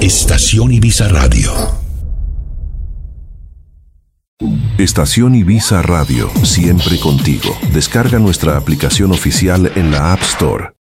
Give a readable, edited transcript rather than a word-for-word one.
Estación Ibiza Radio. Estación Ibiza Radio, siempre contigo. Descarga nuestra aplicación oficial en la App Store